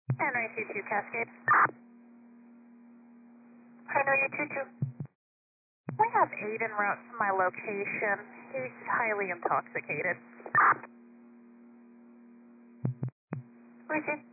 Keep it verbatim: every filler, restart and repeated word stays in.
Henry two two Cascade. Henry two two. We have eight en route to my location. He's highly intoxicated. Receive.